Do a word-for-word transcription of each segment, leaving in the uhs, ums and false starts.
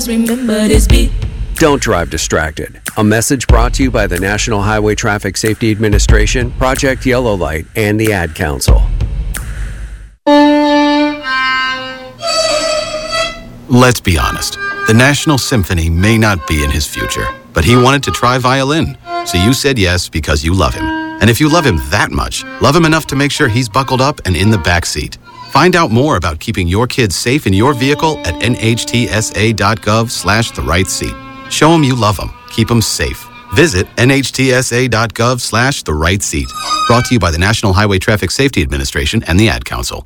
Remember this beat. Don't drive distracted. A message brought to you by the National Highway Traffic Safety Administration, Project Yellow Light, and the Ad Council. Let's be honest. The National Symphony may not be in his future, but he wanted to try violin. So you said yes because you love him. And if you love him that much, love him enough to make sure he's buckled up and in the back seat. Find out more about keeping your kids safe in your vehicle at nhtsa.gov slash the right seat. Show them you love them. Keep them safe. Visit nhtsa.gov slash the right seat. Brought to you by the National Highway Traffic Safety Administration and the Ad Council.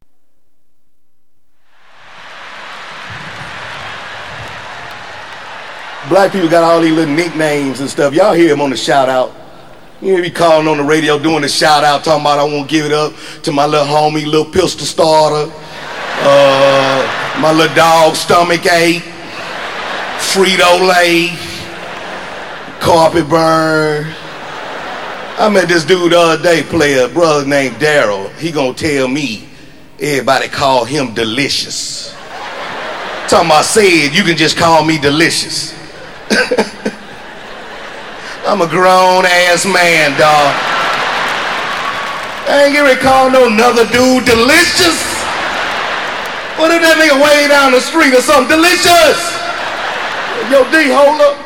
Black people got all these little nicknames and stuff. Y'all hear them on the shout out. You hear me calling on the radio doing the shout out, talking about I want to give it up to my little homie, little pistol starter, uh, my little dog stomach ache, Frito-Lay, carpet burn. I met this dude the other day, play a brother named Daryl. He gonna tell me everybody call him Delicious. Talking about said, you can just call me Delicious. I'm a grown-ass man, dog. I ain't getting ready to call no another dude Delicious. What if that nigga way down the street or something? Delicious! Yo, D, hold up.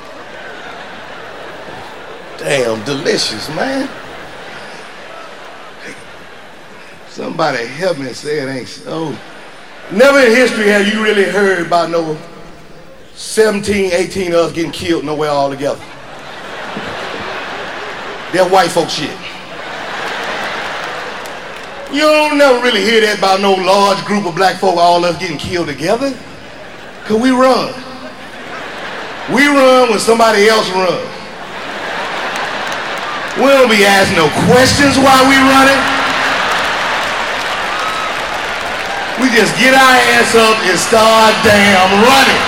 Damn, Delicious, man. Somebody help me say it ain't so. Never in history have you really heard about no seventeen, eighteen of us getting killed nowhere all together. That white folk shit. You don't never really hear that about no large group of black folk, all of us getting killed together. Cause we run. We run when somebody else runs. We don't be asking no questions while we running. We just get our ass up and start damn running.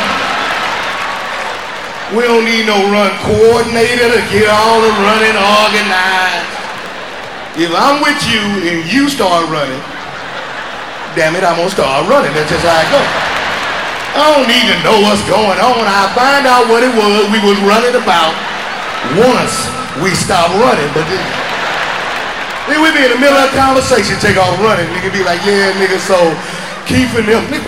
We don't need no run coordinator to get all the running organized. If I'm with you and you start running, damn it, I'm gonna start running. That's just how I go. I don't need to know what's going on. I find out what it was we was running about once we stopped running. But then, then we be in the middle of a conversation, take off running. Nigga be like, yeah, nigga, so Keith and them, nigga.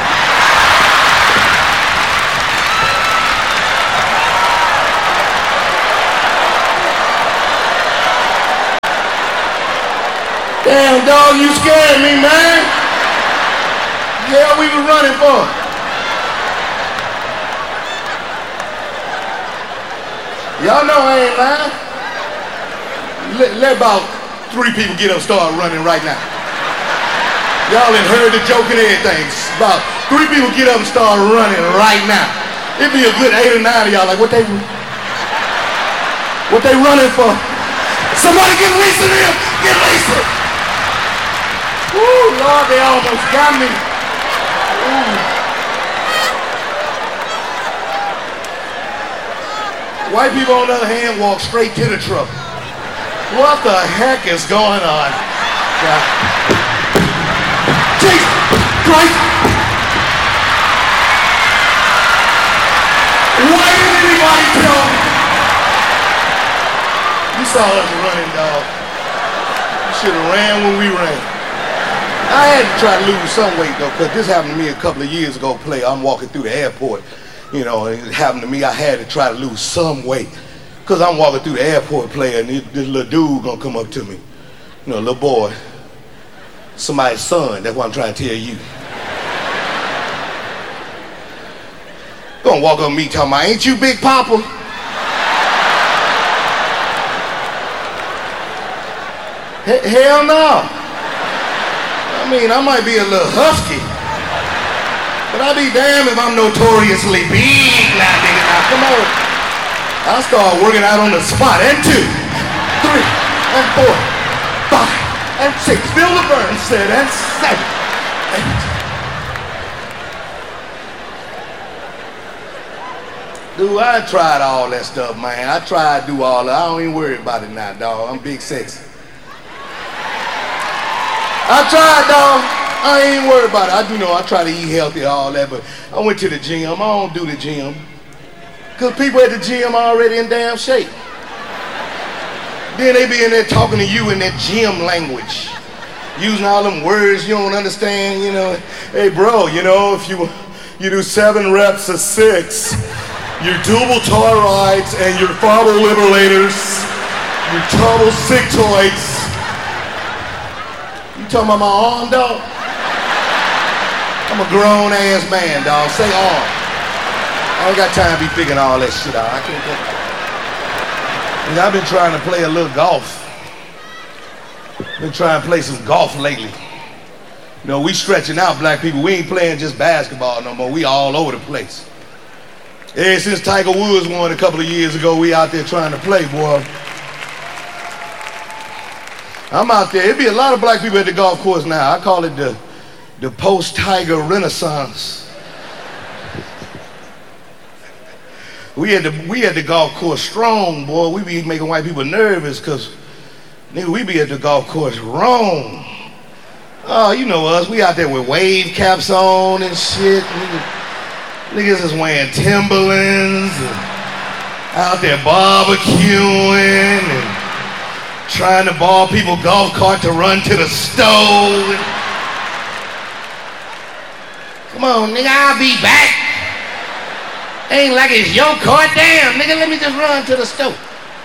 Damn, dog, you scared me, man. Yeah, we was running for. Y'all know I ain't lying. Let, let about three people get up and start running right now. Y'all done heard the joke and everything. About three people get up and start running right now. It'd be a good eight or nine of y'all like, what they, what they running for? Somebody get Lisa there, get Lisa. Ooh, Lord, they almost got me. Ooh. White people, on the other hand, walk straight to the truck. What the heck is going on? God. Jesus Christ! Why didn't anybody tell me? You saw us running, dog. You should have ran when we ran. I had to try to lose some weight though, because this happened to me a couple of years ago, play. I'm walking through the airport, you know, and it happened to me. I had to try to lose some weight, because I'm walking through the airport, play, and this, this little dude gonna come up to me. You know, little boy, somebody's son, that's what I'm trying to tell you. Gonna walk up to me talking about, ain't you Big Papa? He- hell no. I mean, I might be a little husky, but I'll be damned if I'm notoriously big now, nigga. Now, come on. I'll start working out on the spot. And two, three, and four, five, and six. Feel the burn, seven, and seven, eight. Dude, I tried all that stuff, man. I tried to do all that. I don't even worry about it now, dog. I'm big sexy. I tried, dog. I ain't worried about it. I, you know, I try to eat healthy and all that, but I went to the gym. I don't do the gym. Because people at the gym are already in damn shape. Then they be in there talking to you in that gym language. Using all them words you don't understand, you know. Hey, bro, you know, if you you do seven reps of six, your double toroids and your frontal liberators, your total sectoids. You talking about my arm, dog? I'm a grown-ass man, dog. Say arm. I don't got time to be figuring all that shit out. I can't get... I've been trying to play a little golf. Been trying to play some golf lately. You know, we stretching out, black people. We ain't playing just basketball no more. We all over the place. Ever since Tiger Woods won a couple of years ago, we out there trying to play, boy. I'm out there. It'd be a lot of black people at the golf course now. I call it the, the post-Tiger Renaissance. We had the we had the golf course strong, boy. We be making white people nervous because, nigga, we be at the golf course wrong. Oh, you know us. We out there with wave caps on and shit. Nigga, niggas is wearing Timberlands and out there barbecuing and trying to borrow people golf cart to run to the stove. Come on, nigga, I'll be back. Ain't like it's your car. Damn, nigga, let me just run to the stove.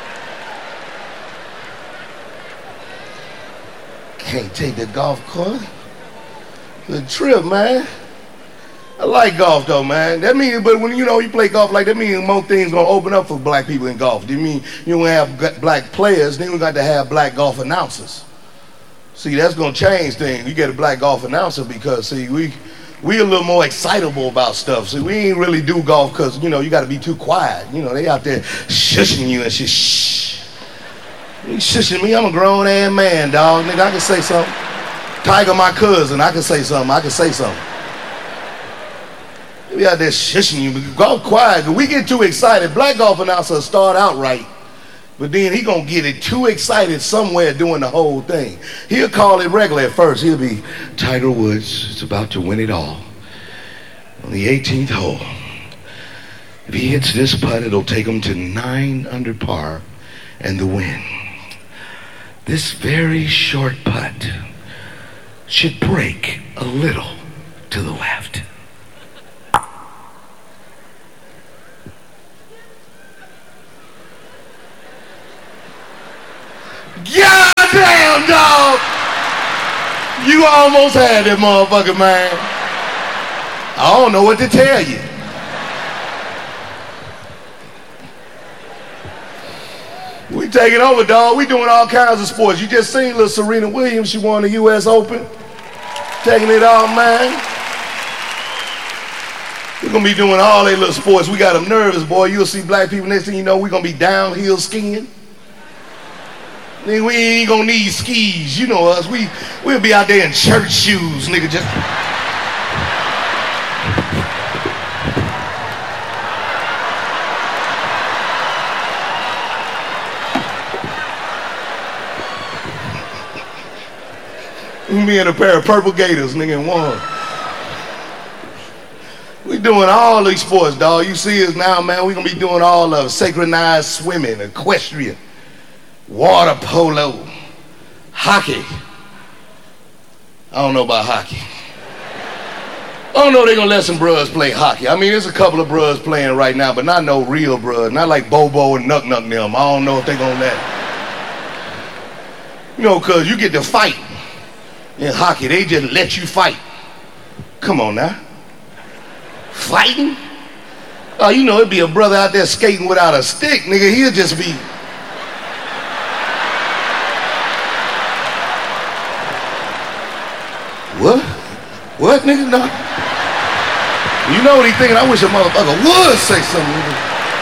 Can't take the golf course. The trip, man. I like golf though, man. That means, but when you know you play golf like that, means more things gonna open up for black people in golf. That mean you don't have black players, then we got to have black golf announcers. See, that's gonna change things. You get a black golf announcer because see, we we a little more excitable about stuff. See, we ain't really do golf because, you know, you got to be too quiet. You know, they out there shushing you and shit. Shh. You shushing me? I'm a grown-ass man, dog. Nigga, I can say something. Tiger, my cousin, I can say something. I can say something. We out there shushing you. Golf quiet. We get too excited. Black golf announcers start out right, but then he gonna get it too excited somewhere doing the whole thing. He'll call it regular at first. He'll be, Tiger Woods is about to win it all on the eighteenth hole. If he hits this putt, it'll take him to nine under par and the win. This very short putt should break a little to the left. Goddamn, dog! You almost had that motherfucker, man. I don't know what to tell you. We taking over, dog. We doing all kinds of sports. You just seen little Serena Williams. She won the U S Open. Taking it all, man. We're gonna be doing all that little sports. We got them nervous, boy. You'll see black people, next thing you know, we're gonna be downhill skiing. Nigga, we ain't gonna need skis. You know us. We, we'll be out there in church shoes, nigga, just... We be in a pair of purple gators, nigga, in one. We doing all these sports, dog. You see us now, man. We gonna be doing all of synchronized swimming, equestrian, water polo, hockey. I don't know about hockey. I don't know they gonna let some bruhs play hockey. I mean, there's a couple of bruhs playing right now, but not no real bruhs. Not like Bobo and Nuck Nuck them. I don't know if they gonna let it. You know, cause you get to fight in hockey. They just let you fight. Come on now. Fighting? Oh, you know, it'd be a brother out there skating without a stick, nigga. He'll just be... What? What, nigga? No. You know what he thinking? I wish a motherfucker would say something. Nigga.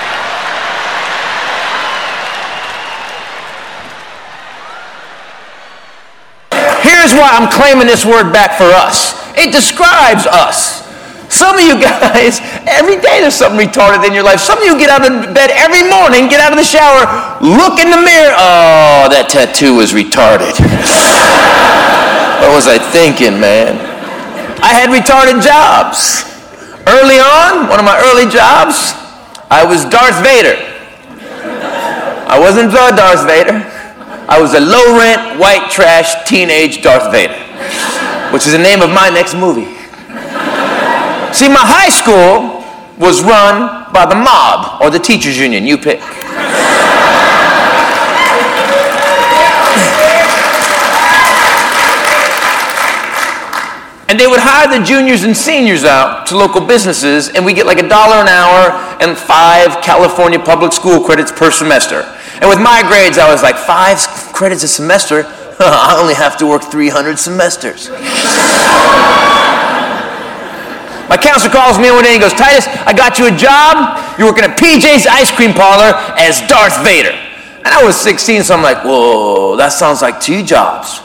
Here's why I'm claiming this word back for us. It describes us. Some of you guys, every day there's something retarded in your life. Some of you get out of bed every morning, get out of the shower, look in the mirror. Oh, that tattoo is retarded. What was I thinking, man? I had retarded jobs. Early on, one of my early jobs, I was Darth Vader. I wasn't the Darth Vader. I was a low-rent, white trash, teenage Darth Vader, which is the name of my next movie. See, my high school was run by the mob or the teachers union, you pick. And they would hire the juniors and seniors out to local businesses, and we get like a dollar an hour and five California public school credits per semester. And with my grades, I was like, five credits a semester? I only have to work three hundred semesters. My counselor calls me one day and goes, Titus, I got you a job. You're working at P J's Ice Cream Parlor as Darth Vader. And I was sixteen, so I'm like, whoa, that sounds like two jobs.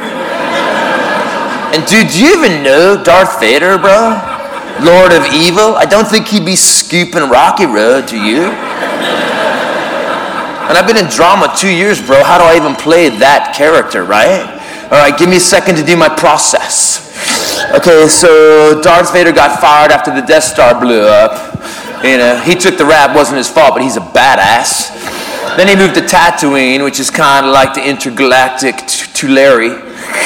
And dude, do you even know Darth Vader, bro? Lord of Evil? I don't think he'd be scooping Rocky Road, do you? And I've been in drama two years, bro. How do I even play that character, right? All right, give me a second to do my process. Okay, so Darth Vader got fired after the Death Star blew up. You know, he took the rap, wasn't his fault, but he's a badass. Then he moved to Tatooine, which is kind of like the intergalactic Tulare.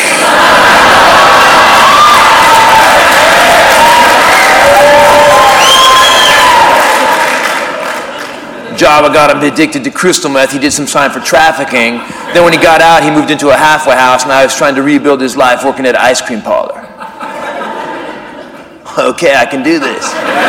Jabba got him addicted to crystal meth. He did some time for trafficking. Then when he got out, he moved into a halfway house. Now he's trying to rebuild his life working at an ice cream parlor. Okay, I can do this.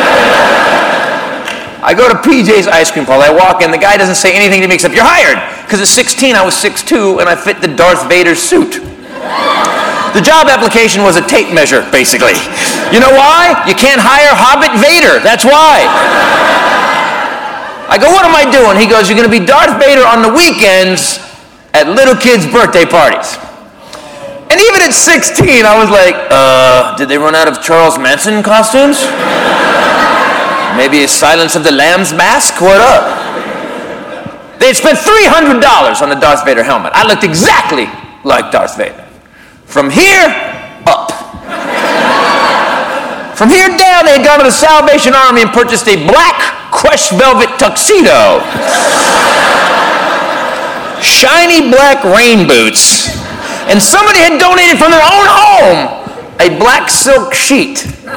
I go to P J's Ice Cream Parlor. I walk in. The guy doesn't say anything to me except, you're hired. Because at sixteen, I was six two, and I fit the Darth Vader suit. The job application was a tape measure, basically. You know why? You can't hire Hobbit Vader. That's why. I go, what am I doing? He goes, you're going to be Darth Vader on the weekends at little kids' birthday parties. And even at sixteen, I was like, uh, did they run out of Charles Manson costumes? Maybe a Silence of the Lambs mask? What up? They had spent three hundred dollars on the Darth Vader helmet. I looked exactly like Darth Vader. From here, up. From here down, they had gone to the Salvation Army and purchased a black crushed velvet tuxedo, shiny black rain boots, and somebody had donated from their own home a black silk sheet.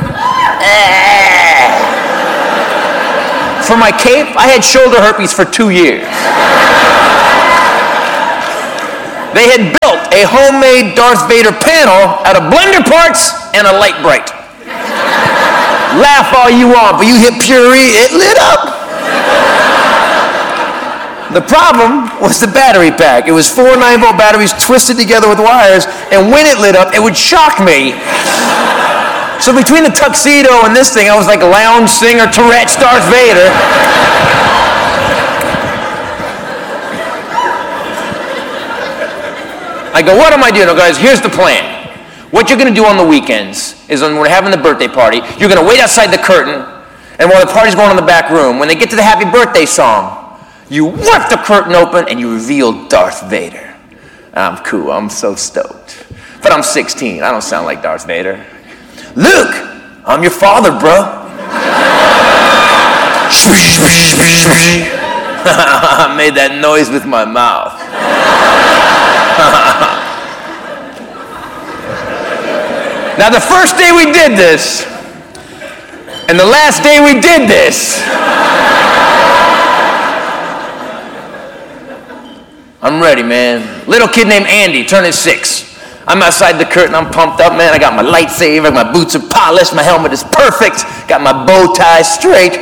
For my cape, I had shoulder herpes for two years. They had built a homemade Darth Vader panel out of blender parts and a light bright. Laugh all you want, but you hit Puri, it lit up. The problem was the battery pack. It was four nine volt batteries twisted together with wires, and when it lit up, it would shock me. So between the tuxedo and this thing, I was like a lounge singer, Tourette's Darth Vader. I go, what am I doing? Oh, guys, here's the plan. What you're going to do on the weekends is when we're having the birthday party, you're going to wait outside the curtain, and while the party's going on in the back room, when they get to the happy birthday song, you whip the curtain open and you reveal Darth Vader. I'm cool. I'm so stoked. But I'm sixteen. I don't sound like Darth Vader. Luke, I'm your father, bro. I made that noise with my mouth. Now, the first day we did this, and the last day we did this, I'm ready, man. Little kid named Andy, turning six. I'm outside the curtain, I'm pumped up, man. I got my lightsaber, my boots are polished, my helmet is perfect, got my bow tie straight.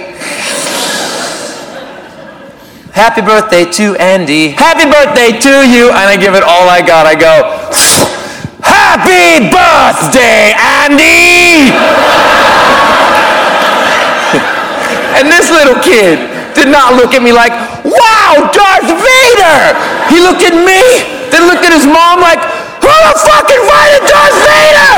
Happy birthday to Andy. Happy birthday to you. And I give it all I got. I go, happy birthday, Andy! And this little kid did not look at me like, wow, Darth Vader! He looked at me, then looked at his mom like, who the fuck invited Darth Vader?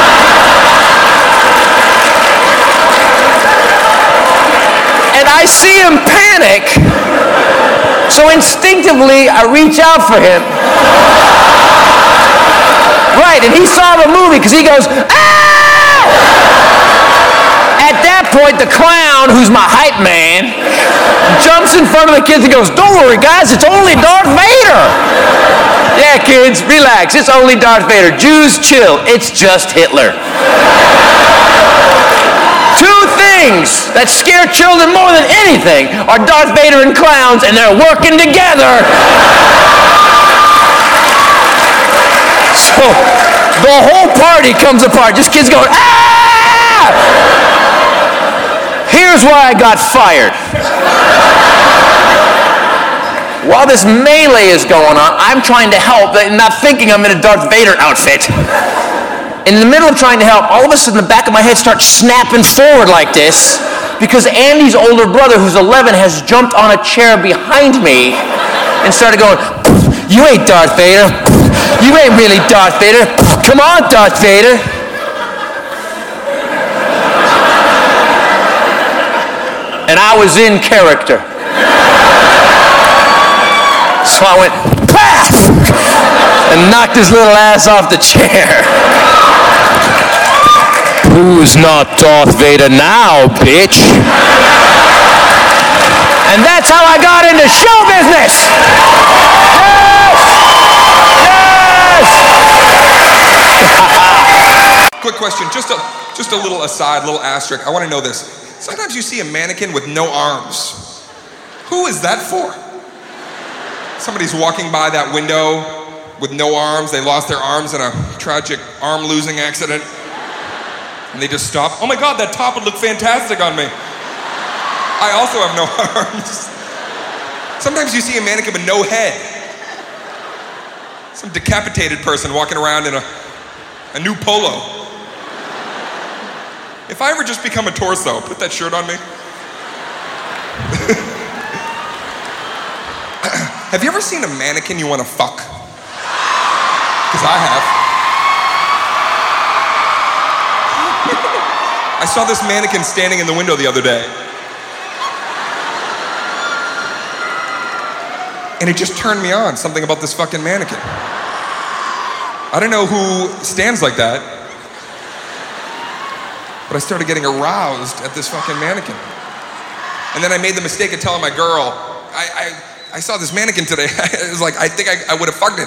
And I see him panic, so instinctively I reach out for him. Right, and he saw the movie because he goes, ah! At that point, the clown, who's my hype man, jumps in front of the kids and goes, "Don't worry, guys, it's only Darth Vader." Yeah, kids, relax. It's only Darth Vader. Jews, chill. It's just Hitler. Two things that scare children more than anything are Darth Vader and clowns, and they're working together. So the whole party comes apart. Just kids going, "Ah!" Here's why I got fired. While this melee is going on, I'm trying to help, not thinking I'm in a Darth Vader outfit. In the middle of trying to help, all of a sudden the back of my head starts snapping forward like this because Andy's older brother, who's eleven, has jumped on a chair behind me and started going, "You ain't Darth Vader. You ain't really Darth Vader. Come on, Darth Vader." And I was in character. So I went, "Pah!" and knocked his little ass off the chair. "Who's not Darth Vader now, bitch?" And that's how I got into show business. Yes! Yes! Quick question, just a, just a little aside, little asterisk. I want to know this. Sometimes you see a mannequin with no arms. Who is that for? Somebody's walking by that window with no arms. They lost their arms in a tragic arm-losing accident. And they just stop. "Oh my God, that top would look fantastic on me. I also have no arms." Sometimes you see a mannequin with no head. Some decapitated person walking around in a, a new polo. If I ever just become a torso, put that shirt on me. Have you ever seen a mannequin you want to fuck? Because I have. I saw this mannequin standing in the window the other day. And it just turned me on, something about this fucking mannequin. I don't know who stands like that, but I started getting aroused at this fucking mannequin. And then I made the mistake of telling my girl, I, I, I saw this mannequin today. It was like, I think I, I would have fucked it.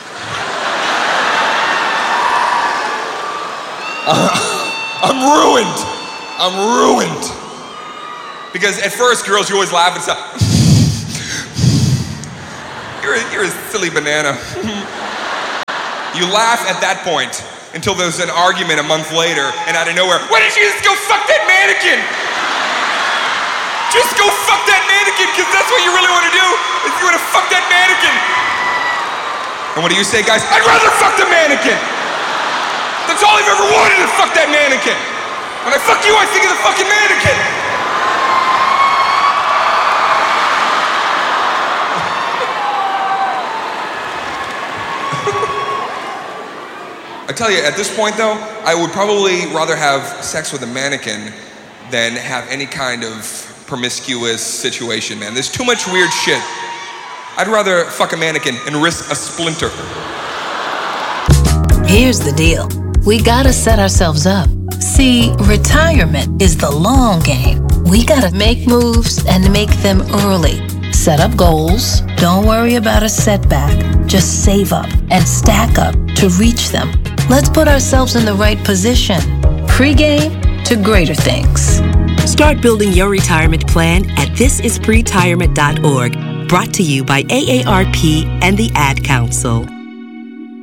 Uh, I'm ruined. I'm ruined. Because at first, girls, you always laugh and stuff. You're a, you're a silly banana. You laugh at that point until there's an argument a month later, and out of nowhere, why didn't you just go fuck that mannequin? Just go fuck that mannequin, because that's what you really want to do, is you want to fuck that mannequin. And what do you say, guys? I'd rather fuck the mannequin. That's all I've ever wanted, is fuck that mannequin. When I fuck you, I think of the fucking mannequin. I tell you, at this point though, I would probably rather have sex with a mannequin than have any kind of promiscuous situation, man. There's too much weird shit. I'd rather fuck a mannequin and risk a splinter. Here's the deal. We gotta set ourselves up. See, retirement is the long game. We gotta make moves and make them early. Set up goals. Don't worry about a setback. Just save up and stack up to reach them. Let's put ourselves in the right position. Pre-game to greater things. Start building your retirement plan at this is pre retirement dot org. Brought to you by A A R P and the Ad Council.